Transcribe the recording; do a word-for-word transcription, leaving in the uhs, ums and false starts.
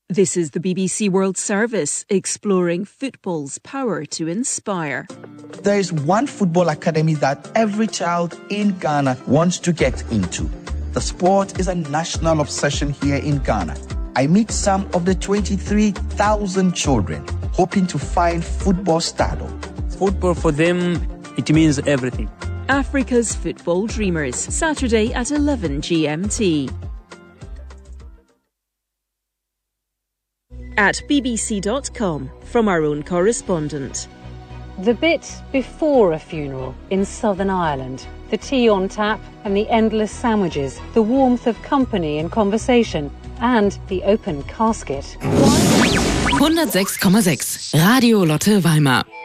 This is the B B C World Service, exploring football's power to inspire. There is one football academy that every child in Ghana wants to get into. The sport is a national obsession here in Ghana. I meet some of the twenty-three thousand children hoping to find football stardom. Football for them, it means everything. Africa's Football Dreamers, Saturday at eleven G M T. At b b c dot com, from our own correspondent. The bit before a funeral in Southern Ireland. The tea on tap and the endless sandwiches, the warmth of company and conversation, and the open casket. hundertsechs Komma sechs Radio Lotte Weimar